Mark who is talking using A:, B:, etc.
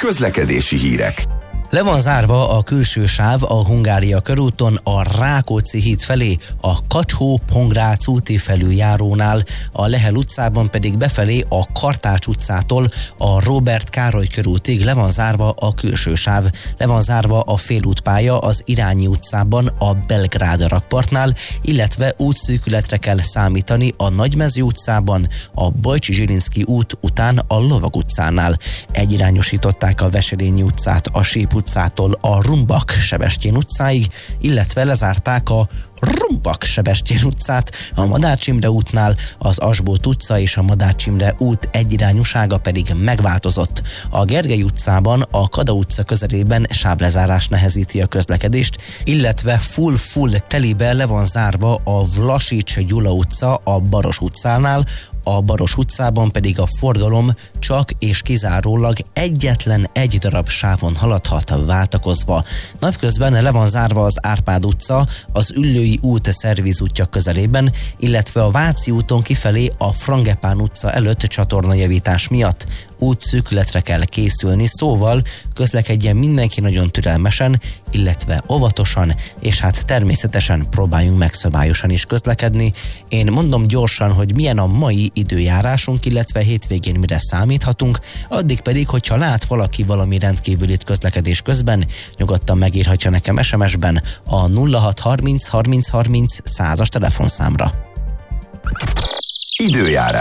A: Közlekedési hírek.
B: Le van zárva a külső sáv a Hungária körúton a Rákóczi híd felé, a Kacsó-Pongrác úti felüljárónál, a Lehel utcában pedig befelé a Kartács utcától a Róbert Károly körútig le van zárva a külső sáv. Le van zárva a félútpálya az Irányi utcában a Belgrád rakpartnál, illetve útszűkületre kell számítani a Nagymező utcában, a Bajcsi-Zsilinszky út után a Lovag utcánál. Egyirányosították a Veselényi utcát a Sép utcától a Rumbak-Sebestyén utcáig, illetve lezárták a Rumbak-Sebestyén utcát a Madách Imre útnál, az Asbót utca és a Madách Imre út egyirányúsága pedig megváltozott. A Gergely utcában a Kada utca közelében sávlezárás nehezíti a közlekedést, illetve full telibe le van zárva a Vlasics Gyula utca a Baros utcánál, a Baros utcában pedig a forgalom csak és kizárólag egyetlen egy darab sávon haladhat váltakozva. Napközben le van zárva az Árpád utca, az Üllői út szervizútja közelében, illetve a Váci úton kifelé a Frangepán utca előtt csatornajavítás miatt. Útszűkületre kell készülni, szóval közlekedjen mindenki nagyon türelmesen, illetve óvatosan, és hát természetesen próbáljunk meg szabályosan is közlekedni. Én mondom gyorsan, hogy milyen a mai időjárásunk, illetve hétvégén mire számíthatunk, addig pedig, hogyha lát valaki valami rendkívülit közlekedés közben, nyugodtan megírhatja nekem SMS-ben a 0630 30 30 100-as telefonszámra.
A: Időjárás.